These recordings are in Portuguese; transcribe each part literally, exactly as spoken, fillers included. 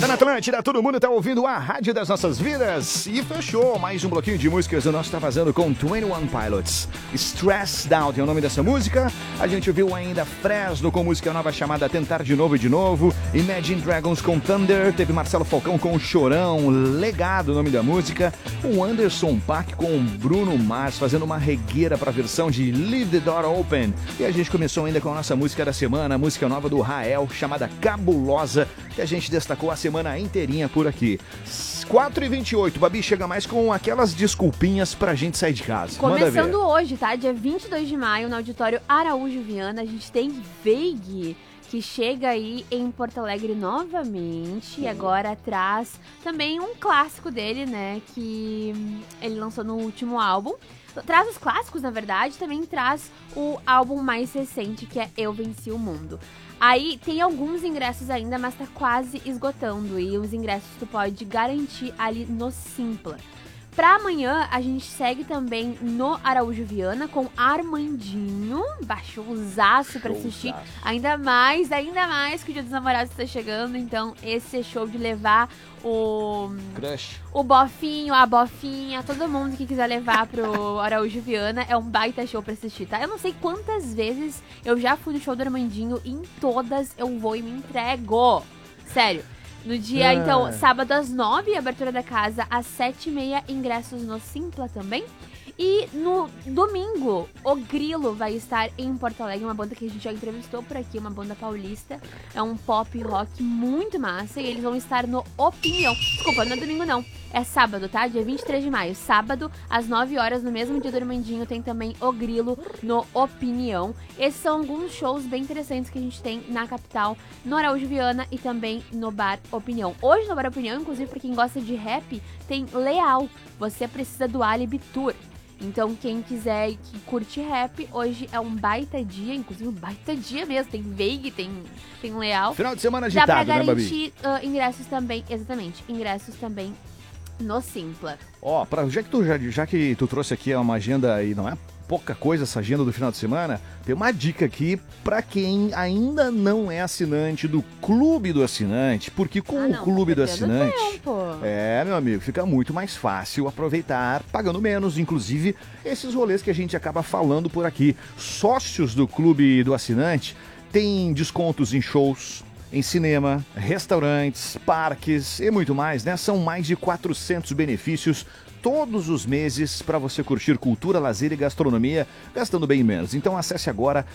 Tá na Atlântida, todo mundo tá ouvindo a rádio das nossas vidas. E fechou mais um bloquinho de músicas. O nosso tá vazando com Twenty One Pilots. Stressed Out é o nome dessa música. A gente ouviu ainda Fresno com música nova chamada Tentar de Novo e de Novo. Imagine Dragons com Thunder. Teve Marcelo Falcão com Chorão. Legado, o nome da música. O Anderson Paak com Bruno Mars fazendo uma regueira pra versão de Leave the Door Open. E a gente começou ainda com a nossa música da semana, a música nova do Rael, chamada Cabulosa, que a gente destacou a semana inteirinha por aqui. quatro e vinte e oito, Babi chega mais com aquelas desculpinhas pra gente sair de casa. Começando hoje, tá? Dia vinte e dois de maio, no Auditório Araújo Viana, a gente tem Veig, que chega aí em Porto Alegre novamente. E agora traz também um clássico dele, né? Que ele lançou no último álbum. Traz os clássicos, na verdade, também traz o álbum mais recente, que é Eu Venci o Mundo. Aí tem alguns ingressos ainda, mas tá quase esgotando. E os ingressos tu pode garantir ali no Simpla. Pra amanhã, a gente segue também no Araújo Viana com Armandinho. Baixou um zaço pra assistir. Ainda mais, ainda mais que o Dia dos Namorados tá chegando. Então, esse é show de levar o... Crush. O bofinho, a bofinha, todo mundo que quiser levar pro Araújo Viana. É um baita show pra assistir, tá? Eu não sei quantas vezes eu já fui no show do Armandinho. E em todas eu vou e me entrego. Sério. No dia, é. então, sábado às nove, abertura da casa às sete e meia, ingressos no Simpla também. E no domingo, o Grilo vai estar em Porto Alegre, uma banda que a gente já entrevistou por aqui, uma banda paulista. É um pop rock muito massa e eles vão estar no Opinião. Desculpa, não é domingo não, é sábado, tá? Dia vinte e três de maio, sábado, às nove horas, no mesmo dia do Armandinho, tem também o Grilo no Opinião. Esses são alguns shows bem interessantes que a gente tem na capital, no Araújo Viana e também no Bar Opinião. Hoje no Bar Opinião, inclusive pra quem gosta de rap, tem Leal, Você Precisa do Alibi Tour. Então, quem quiser e que curte rap, hoje é um baita dia, inclusive um baita dia mesmo. Tem Veig, tem, tem Leal. Final de semana agitado, Dá pra né, garantir uh, ingressos também, exatamente, ingressos também no Simpla. Ó, pra, já, que tu, já, já que tu trouxe aqui uma agenda e não é pouca coisa essa agenda do final de semana, tem uma dica aqui pra quem ainda não é assinante do Clube do Assinante, porque com ah, não, o Clube tá do Assinante, tempo. é, meu amigo, fica muito mais fácil aproveitar, pagando menos, inclusive esses rolês que a gente acaba falando por aqui. Sócios do Clube do Assinante têm descontos em shows, em cinema, restaurantes, parques e muito mais, né? São mais de quatrocentos benefícios todos os meses para você curtir cultura, lazer e gastronomia, gastando bem menos. Então acesse agora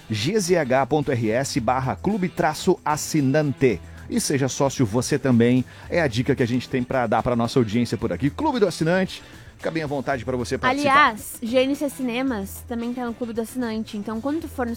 gzh.rs barra clube traço assinante. E seja sócio você também. É a dica que a gente tem para dar para nossa audiência por aqui. Clube do Assinante. Fica bem à vontade para você participar. Aliás, G N C Cinemas também tá no Clube do Assinante. Então, quando tu for no